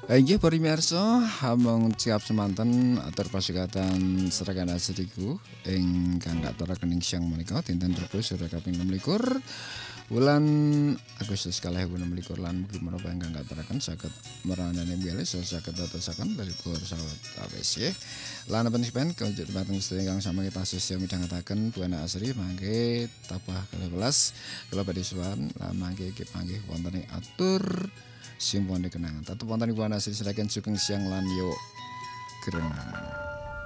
Inggih pamirsa, hamong siap semanten atur pasigatan seragan asriku ingkang katuraken siang menika dinten Rebo sore kaping 26 wulan Agustus kalih 2026 lan mugi menapa ingkang katuraken saged meranani bilih saged dadosaken libur sawet awis lan panjenengan kanjeng dhateng sedaya ingkang sami tasih midhangetaken buana asri mangke tabah 12 kula badhe sowan lan mangke panggih wonten atur Simpon kenangan. Tatu wonten Ibu Nasri sedherek sugeng siang lan yo greng.